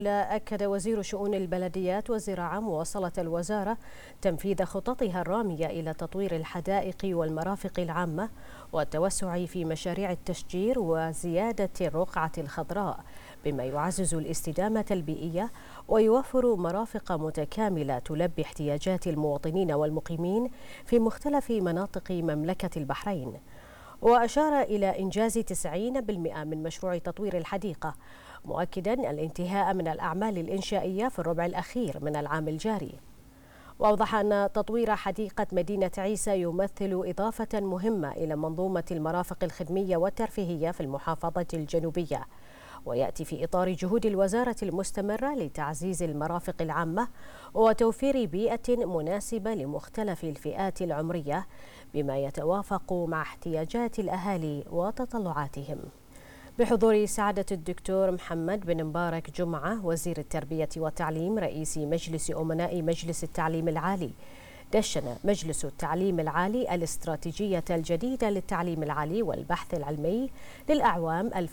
أكد وزير شؤون البلديات والزراعة مواصلة الوزارة تنفيذ خططها الرامية إلى تطوير الحدائق والمرافق العامة والتوسع في مشاريع التشجير وزيادة الرقعة الخضراء، بما يعزز الاستدامة البيئية ويوفر مرافق متكاملة تلبي احتياجات المواطنين والمقيمين في مختلف مناطق مملكة البحرين. وأشار إلى إنجاز 90% من مشروع تطوير الحديقة، مؤكدا الانتهاء من الأعمال الإنشائية في الربع الأخير من العام الجاري. وأوضح أن تطوير حديقة مدينة عيسى يمثل إضافة مهمة إلى منظومة المرافق الخدمية والترفيهية في المحافظة الجنوبية، ويأتي في إطار جهود الوزارة المستمرة لتعزيز المرافق العامة وتوفير بيئة مناسبة لمختلف الفئات العمرية بما يتوافق مع احتياجات الأهالي وتطلعاتهم. بحضور سعادة الدكتور محمد بن مبارك جمعة وزير التربية والتعليم رئيس مجلس أمناء مجلس التعليم العالي، دشن مجلس التعليم العالي الاستراتيجية الجديدة للتعليم العالي والبحث العلمي للأعوام 2026-2030.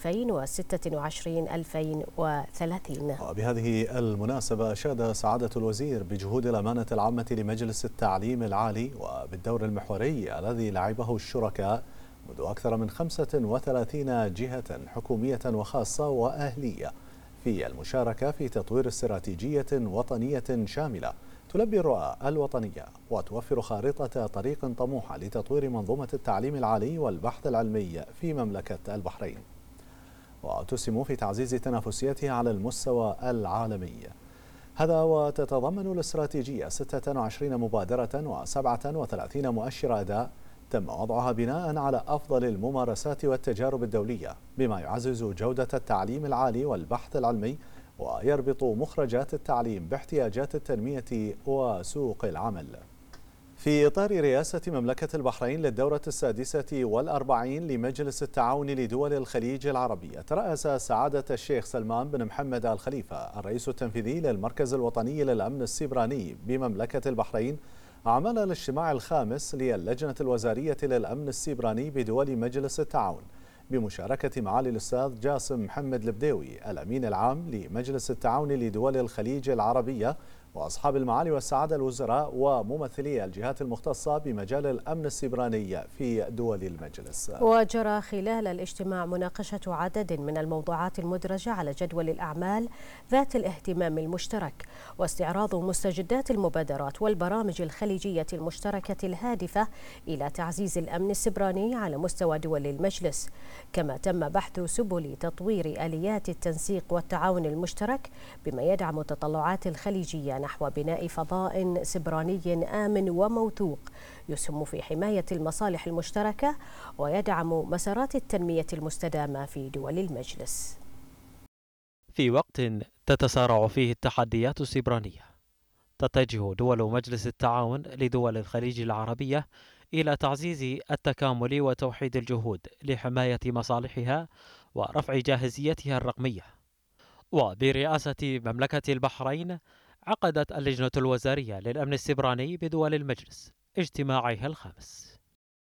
وبهذه المناسبة أشاد سعادة الوزير بجهود الأمانة العامة لمجلس التعليم العالي وبالدور المحوري الذي لعبه الشركاء منذ أكثر من 35 جهة حكومية وخاصة وأهلية في المشاركة في تطوير استراتيجية وطنية شاملة تلبي الرؤى الوطنية وتوفر خارطة طريق طموحة لتطوير منظومة التعليم العالي والبحث العلمي في مملكة البحرين، وتسهم في تعزيز تنافسيتها على المستوى العالمي. هذا وتتضمن الاستراتيجية 26 مبادرة و37 مؤشر أداء تم وضعها بناء على أفضل الممارسات والتجارب الدولية، بما يعزز جودة التعليم العالي والبحث العلمي ويربط مخرجات التعليم باحتياجات التنمية وسوق العمل. في إطار رئاسة مملكة البحرين للدورة 46 لمجلس التعاون لدول الخليج العربية، ترأس سعادة الشيخ سلمان بن محمد آل خليفة الرئيس التنفيذي للمركز الوطني للأمن السيبراني بمملكة البحرين أعمال الاجتماع الخامس للجنة الوزارية للأمن السيبراني بدول مجلس التعاون، بمشاركة معالي الأستاذ جاسم محمد البديوي الأمين العام لمجلس التعاون لدول الخليج العربية وأصحاب المعالي والسعادة الوزراء وممثلي الجهات المختصة بمجال الأمن السيبراني في دول المجلس. وجرى خلال الاجتماع مناقشة عدد من الموضوعات المدرجة على جدول الأعمال ذات الاهتمام المشترك، واستعراض مستجدات المبادرات والبرامج الخليجية المشتركة الهادفة إلى تعزيز الأمن السيبراني على مستوى دول المجلس. كما تم بحث سبل تطوير آليات التنسيق والتعاون المشترك بما يدعم التطلعات الخليجية نحو بناء فضاء سيبراني آمن وموثوق يسهم في حماية المصالح المشتركة ويدعم مسارات التنمية المستدامة في دول المجلس. في وقت تتسارع فيه التحديات السيبرانية، تتجه دول مجلس التعاون لدول الخليج العربية إلى تعزيز التكامل وتوحيد الجهود لحماية مصالحها ورفع جاهزيتها الرقمية. وبرئاسة مملكة البحرين عقدت اللجنة الوزارية للأمن السيبراني بدول المجلس اجتماعها الخامس.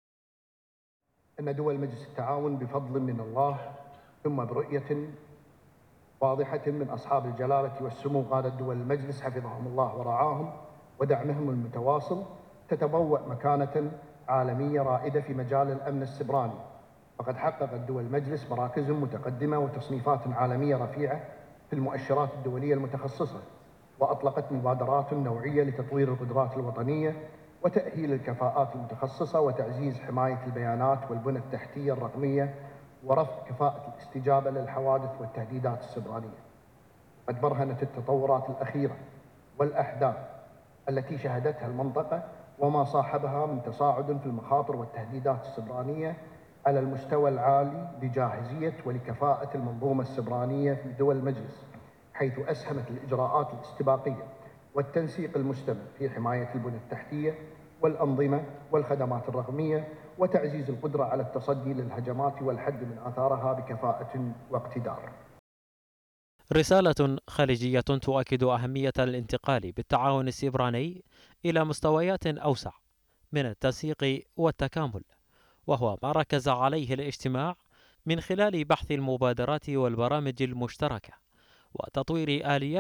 أن دول مجلس التعاون بفضل من الله ثم برؤية واضحة من أصحاب الجلالة والسمو قادة دول المجلس حفظهم الله ورعاهم ودعمهم المتواصل تتبوأ مكانة عالمية رائدة في مجال الأمن السيبراني، فقد حققت دول المجلس مراكز متقدمة وتصنيفات عالمية رفيعة في المؤشرات الدولية المتخصصة، وأطلقت مبادرات نوعية لتطوير القدرات الوطنية وتأهيل الكفاءات المتخصصة وتعزيز حماية البيانات والبنى التحتية الرقمية ورفع كفاءة الاستجابة للحوادث والتهديدات السيبرانية. قد برهنت التطورات الأخيرة والأحداث التي شهدتها المنطقة وما صاحبها من تصاعد في المخاطر والتهديدات السيبرانية على المستوى العالي بجاهزية ولكفاءة المنظومة السيبرانية في دول المجلس، حيث أسهمت الإجراءات الاستباقية والتنسيق المستمر في حماية البنى التحتية والأنظمة والخدمات الرقمية وتعزيز القدرة على التصدي للهجمات والحد من آثارها بكفاءة واقتدار. رسالة خليجية تؤكد أهمية الانتقال بالتعاون السيبراني إلى مستويات أوسع من التنسيق والتكامل، وهو ما ركز عليه الاجتماع من خلال بحث المبادرات والبرامج المشتركة وتطوير آليات